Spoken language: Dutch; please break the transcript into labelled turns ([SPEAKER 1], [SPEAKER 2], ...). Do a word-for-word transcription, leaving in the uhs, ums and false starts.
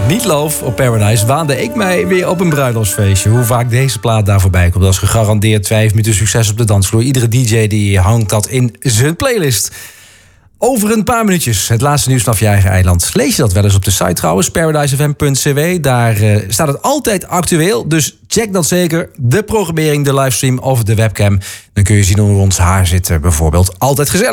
[SPEAKER 1] Meatloaf op Paradise waande ik mij weer op een bruiloftsfeestje. Hoe vaak deze plaat daar voorbij komt, dat is gegarandeerd vijf minuten succes op de dansvloer. Iedere D J die hangt dat in zijn playlist. Over een paar minuutjes, het laatste nieuws vanaf je eigen eiland. Lees je dat wel eens op de site trouwens, paradise f m punt c w. Daar uh, staat het altijd actueel, dus check dat zeker. De programmering, de livestream of de webcam. Dan kun je zien hoe ons haar zit bijvoorbeeld. Altijd gezellig.